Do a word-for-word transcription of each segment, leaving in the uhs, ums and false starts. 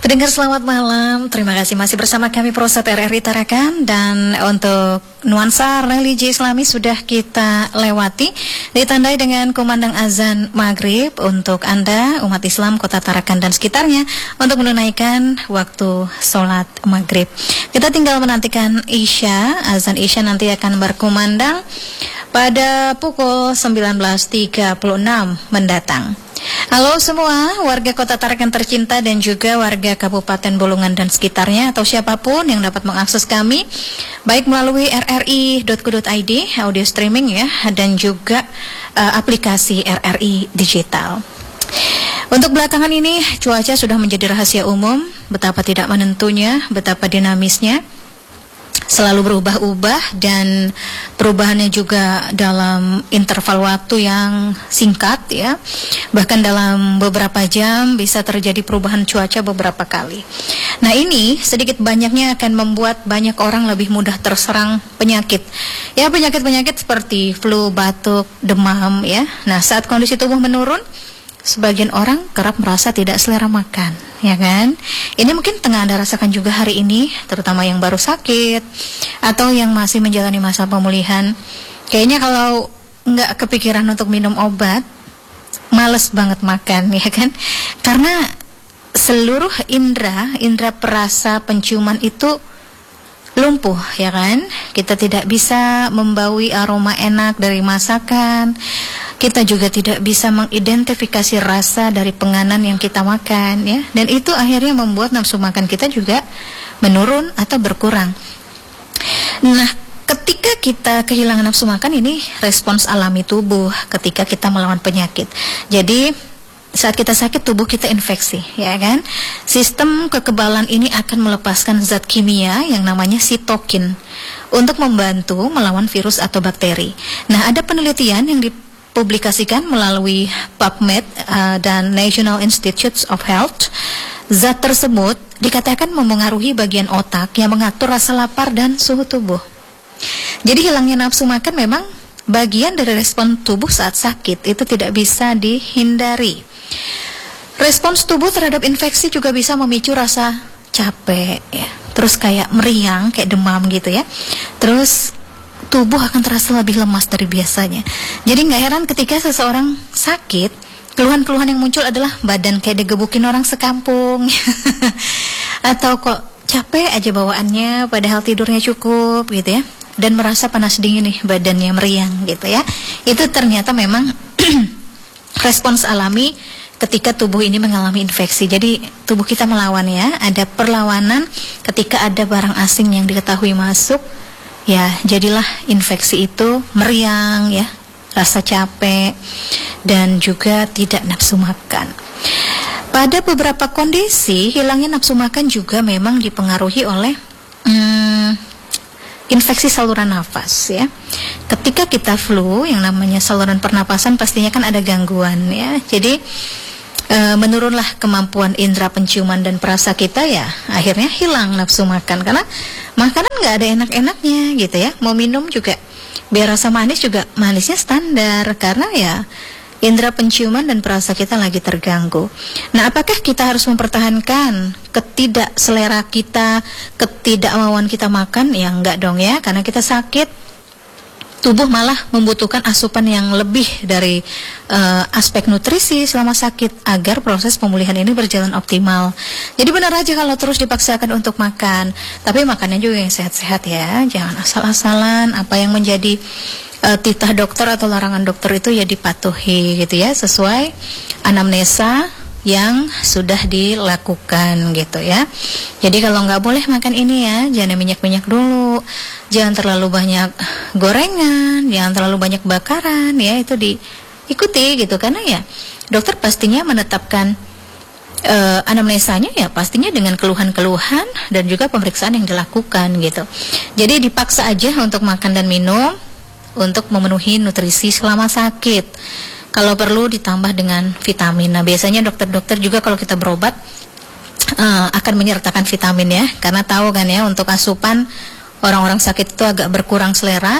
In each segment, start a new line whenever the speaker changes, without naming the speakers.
Pendengar selamat malam, terima kasih masih bersama kami Prosat R R I Tarakan. Dan untuk nuansa religi Islami sudah kita lewati, ditandai dengan kumandang azan maghrib untuk Anda umat Islam Kota Tarakan dan sekitarnya untuk menunaikan waktu sholat maghrib. Kita tinggal menantikan Isya. Azan Isya nanti akan berkumandang pada pukul sembilan belas tiga puluh enam mendatang. Halo semua warga Kota Tarakan tercinta dan juga warga Kabupaten Bolongan dan sekitarnya, atau siapapun yang dapat mengakses kami baik melalui r r i dot co dot i d audio streaming ya, dan juga uh, aplikasi R R I digital. Untuk belakangan ini cuaca sudah menjadi rahasia umum, betapa tidak menentunya, betapa dinamisnya, selalu berubah-ubah, dan perubahannya juga dalam interval waktu yang singkat ya. Bahkan dalam beberapa jam bisa terjadi perubahan cuaca beberapa kali. Nah, ini sedikit banyaknya akan membuat banyak orang lebih mudah terserang penyakit. Ya, penyakit-penyakit seperti flu, batuk, demam ya. Nah, saat kondisi tubuh menurun, sebagian orang kerap merasa tidak selera makan, ya kan? Ini mungkin tengah Anda rasakan juga hari ini, terutama yang baru sakit atau yang masih menjalani masa pemulihan. Kayaknya kalau nggak kepikiran untuk minum obat, males banget makan, ya kan? Karena seluruh indera, indera perasa penciuman itu lumpuh, ya kan? Kita tidak bisa membawi aroma enak dari masakan. Kita juga tidak bisa mengidentifikasi rasa dari penganan yang kita makan ya. Dan itu akhirnya membuat nafsu makan kita juga menurun atau berkurang. Nah, ketika kita kehilangan nafsu makan, ini respons alami tubuh ketika kita melawan penyakit. Jadi saat kita sakit, tubuh kita infeksi, ya kan? Sistem kekebalan ini akan melepaskan zat kimia yang namanya sitokin untuk membantu melawan virus atau bakteri. Nah, ada penelitian yang dipublikasikan melalui PubMed uh, dan National Institutes of Health. Zat tersebut dikatakan memengaruhi bagian otak yang mengatur rasa lapar dan suhu tubuh. Jadi hilangnya nafsu makan memang bagian dari respon tubuh saat sakit, itu tidak bisa dihindari. Respons tubuh terhadap infeksi juga bisa memicu rasa capek ya. Terus kayak meriang, kayak demam gitu ya. Terus tubuh akan terasa lebih lemas dari biasanya. Jadi nggak heran ketika seseorang sakit, keluhan-keluhan yang muncul adalah badan kayak digebukin orang sekampung atau kok capek aja bawaannya padahal tidurnya cukup gitu ya, dan merasa panas dingin nih, badannya meriang gitu ya. Itu ternyata memang respons alami ketika tubuh ini mengalami infeksi. Jadi tubuh kita melawan ya, ada perlawanan ketika ada barang asing yang diketahui masuk. Ya, jadilah infeksi itu meriang ya, rasa capek, dan juga tidak nafsu makan. Pada beberapa kondisi, hilangnya nafsu makan juga memang dipengaruhi oleh hmm, infeksi saluran nafas ya. Ketika kita flu, yang namanya saluran pernapasan pastinya kan ada gangguan ya. Jadi e, menurunlah kemampuan indera penciuman dan perasa kita ya. Akhirnya hilang nafsu makan karena makanan nggak ada enak-enaknya gitu ya. Mau minum juga biar rasa manis juga manisnya standar, karena ya indera penciuman dan perasa kita lagi terganggu. Nah, apakah kita harus mempertahankan ketidakselera kita, ketidakmauan kita makan? Ya enggak dong ya, karena kita sakit, tubuh malah membutuhkan asupan yang lebih dari uh, aspek nutrisi selama sakit agar proses pemulihan ini berjalan optimal. Jadi benar aja kalau terus dipaksakan untuk makan, tapi makannya juga yang sehat-sehat ya, jangan asal-asalan. Apa yang menjadi Uh, titah dokter atau larangan dokter itu ya dipatuhi gitu ya, sesuai anamnesa yang sudah dilakukan gitu ya. Jadi kalau nggak boleh makan ini ya, jangan minyak-minyak dulu, jangan terlalu banyak gorengan, jangan terlalu banyak bakaran ya, itu diikuti gitu, karena ya dokter pastinya menetapkan uh, anamnesanya ya pastinya dengan keluhan-keluhan dan juga pemeriksaan yang dilakukan gitu. Jadi dipaksa aja untuk makan dan minum untuk memenuhi nutrisi selama sakit. Kalau perlu ditambah dengan vitamin. Nah, biasanya dokter-dokter juga kalau kita berobat uh, akan menyertakan vitamin ya, karena tahu kan ya, untuk asupan orang-orang sakit itu agak berkurang selera.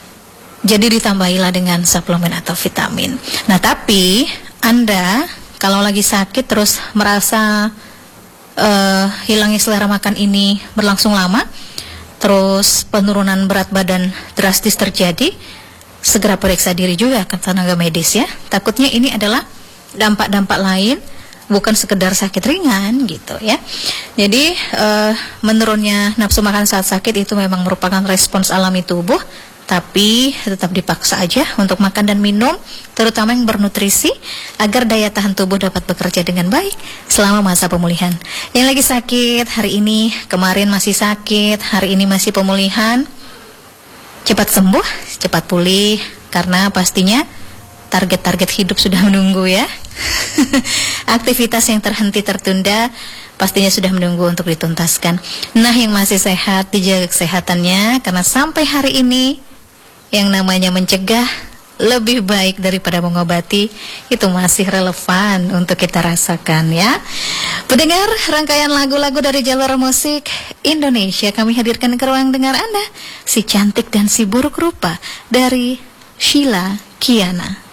Jadi ditambahilah dengan suplemen atau vitamin. Nah, tapi Anda kalau lagi sakit terus merasa uh, hilangnya selera makan ini berlangsung lama, terus penurunan berat badan drastis terjadi, segera periksa diri juga ke tenaga medis ya. Takutnya ini adalah dampak-dampak lain, bukan sekedar sakit ringan gitu ya. Jadi uh, menurunnya nafsu makan saat sakit itu memang merupakan respons alami tubuh, tapi tetap dipaksa aja untuk makan dan minum, terutama yang bernutrisi, agar daya tahan tubuh dapat bekerja dengan baik selama masa pemulihan. Yang lagi sakit hari ini, kemarin masih sakit, hari ini masih pemulihan, cepat sembuh, cepat pulih, karena pastinya target-target hidup sudah menunggu ya. Aktivitas yang terhenti tertunda pastinya sudah menunggu untuk dituntaskan. Nah, yang masih sehat dijaga kesehatannya, karena sampai hari ini yang namanya mencegah lebih baik daripada mengobati, itu masih relevan untuk kita rasakan ya. Pendengar, rangkaian lagu-lagu dari jalur musik Indonesia kami hadirkan ke ruang dengar Anda. Si Cantik dan Si Buruk Rupa dari Sheila Kiana.